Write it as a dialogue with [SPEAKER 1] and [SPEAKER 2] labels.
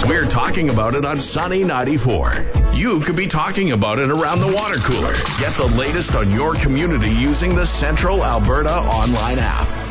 [SPEAKER 1] We're talking about it on Sunny 94. You could be talking about it around the water cooler. Get the latest on your community using the Central Alberta online app.